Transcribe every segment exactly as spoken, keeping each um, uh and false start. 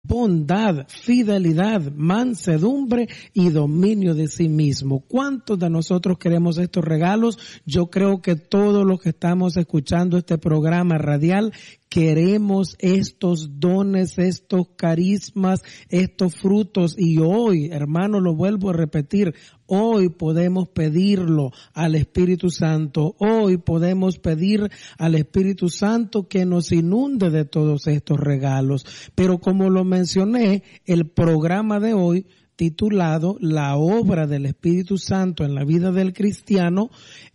bondad, fidelidad, mansedumbre y dominio de sí mismo. ¿Cuántos de nosotros queremos estos regalos? Yo creo que todos los que estamos escuchando este programa radial queremos estos dones, estos carismas, estos frutos. Y hoy, hermano, lo vuelvo a repetir, hoy podemos pedirlo al Espíritu Santo. Hoy podemos pedir al Espíritu Santo que nos inunde de todos estos regalos. Pero como lo mencioné, el programa de hoy, titulado La obra del Espíritu Santo en la vida del cristiano,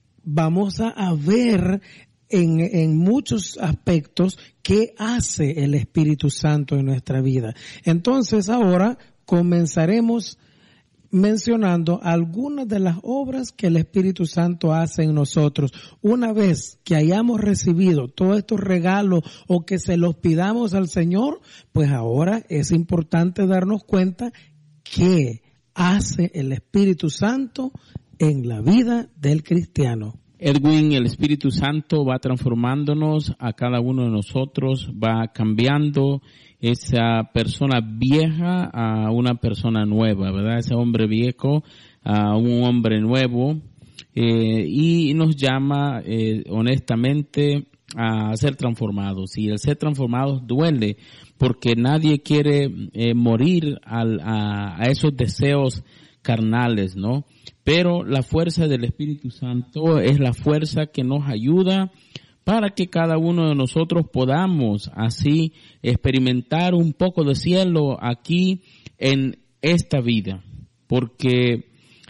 vamos a, a ver En, en muchos aspectos qué hace el Espíritu Santo en nuestra vida. Entonces ahora comenzaremos mencionando algunas de las obras que el Espíritu Santo hace en nosotros. Una vez que hayamos recibido todos estos regalos o que se los pidamos al Señor, pues ahora es importante darnos cuenta qué hace el Espíritu Santo en la vida del cristiano. Edwin, el Espíritu Santo va transformándonos a cada uno de nosotros, va cambiando esa persona vieja a una persona nueva, ¿verdad? Ese hombre viejo a un hombre nuevo, eh, y nos llama eh, honestamente a ser transformados. Y el ser transformados duele porque nadie quiere eh, morir al, a, a esos deseos carnales, ¿no? Pero la fuerza del Espíritu Santo es la fuerza que nos ayuda para que cada uno de nosotros podamos así experimentar un poco de cielo aquí en esta vida. Porque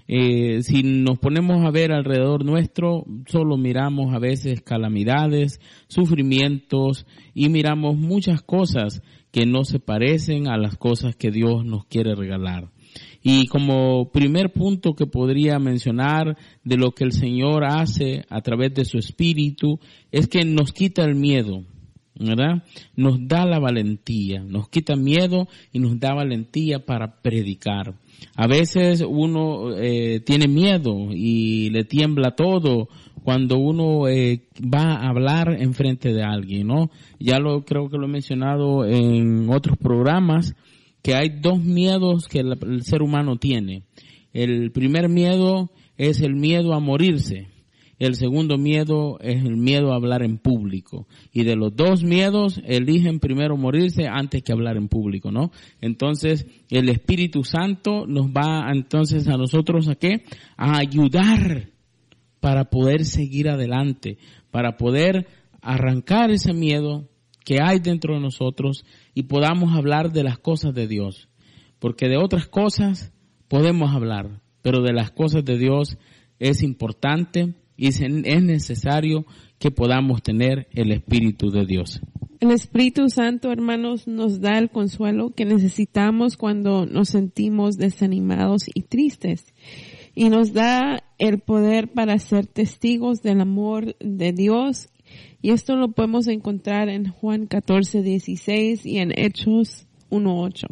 eh, si nos ponemos a ver alrededor nuestro, solo miramos a veces calamidades, sufrimientos y miramos muchas cosas que no se parecen a las cosas que Dios nos quiere regalar. Y como primer punto que podría mencionar de lo que el Señor hace a través de su Espíritu es que nos quita el miedo, ¿verdad? Nos da la valentía, nos quita miedo y nos da valentía para predicar. A veces uno eh, tiene miedo y le tiembla todo cuando uno eh, va a hablar en frente de alguien, ¿no? Ya lo creo que lo he mencionado en otros programas, que hay dos miedos que el, el ser humano tiene. El primer miedo es el miedo a morirse. El segundo miedo es el miedo a hablar en público. Y de los dos miedos, eligen primero morirse antes que hablar en público, ¿no? Entonces, el Espíritu Santo nos va entonces a nosotros ¿a qué? A ayudar para poder seguir adelante, para poder arrancar ese miedo que hay dentro de nosotros y podamos hablar de las cosas de Dios. Porque de otras cosas podemos hablar, pero de las cosas de Dios es importante y es necesario que podamos tener el Espíritu de Dios. El Espíritu Santo, hermanos, nos da el consuelo que necesitamos cuando nos sentimos desanimados y tristes. Y nos da el poder para ser testigos del amor de Dios. Y esto lo podemos encontrar en Juan catorce dieciséis y en Hechos uno ocho.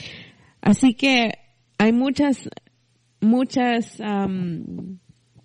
Así que hay muchas, muchas, um,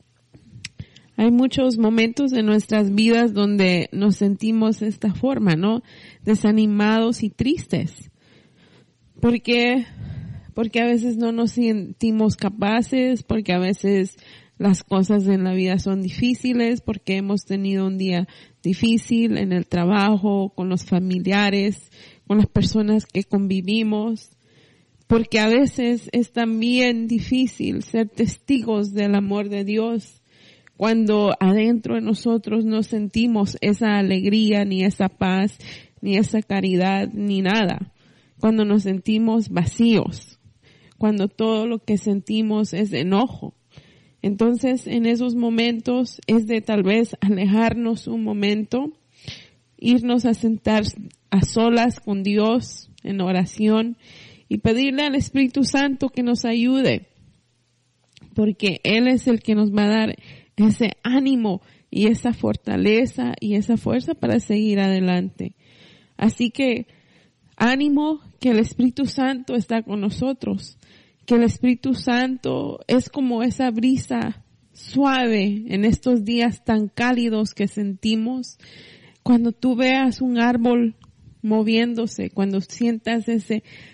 hay muchos momentos en nuestras vidas donde nos sentimos de esta forma, ¿no? Desanimados y tristes. Porque, porque a veces no nos sentimos capaces, porque a veces las cosas en la vida son difíciles, porque hemos tenido un día difícil en el trabajo, con los familiares, con las personas que convivimos, porque a veces es también difícil ser testigos del amor de Dios cuando adentro de nosotros no sentimos esa alegría, ni esa paz, ni esa caridad, ni nada. Cuando nos sentimos vacíos, cuando todo lo que sentimos es enojo. Entonces, en esos momentos es de tal vez alejarnos un momento, irnos a sentar a solas con Dios en oración y pedirle al Espíritu Santo que nos ayude, porque Él es el que nos va a dar ese ánimo y esa fortaleza y esa fuerza para seguir adelante. Así que ánimo, que el Espíritu Santo está con nosotros, que el Espíritu Santo es como esa brisa suave en estos días tan cálidos que sentimos. Cuando tú veas un árbol moviéndose, cuando sientas ese